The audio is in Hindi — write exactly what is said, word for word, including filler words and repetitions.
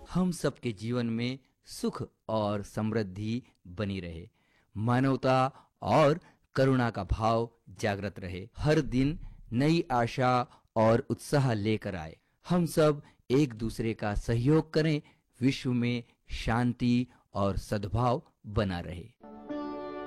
हम सबके जीवन में सुख और समृद्धि बनी रहे, मानवता और करुणा का भाव जागृत रहे, हर दिन नई आशा और उत्साह लेकर आए। हम सब एक दूसरे का सहयोग करें, विश्व में शांति और सद्भाव बना रहे।